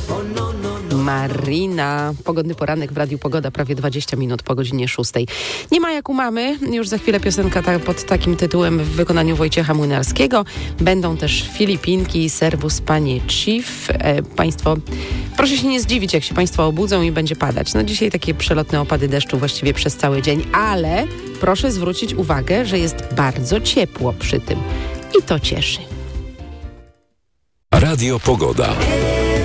Marina. Pogodny poranek w Radiu Pogoda, prawie 20 minut po godzinie 6. Nie ma jak u mamy. Już za chwilę piosenka pod takim tytułem w wykonaniu Wojciecha Młynarskiego. Będą też Filipinki i Servus Panie Chief. Państwo, proszę się nie zdziwić, jak się Państwo obudzą i będzie padać. No dzisiaj takie przelotne opady deszczu właściwie przez cały dzień, ale proszę zwrócić uwagę, że jest bardzo ciepło przy tym. I to cieszy. Radio Pogoda.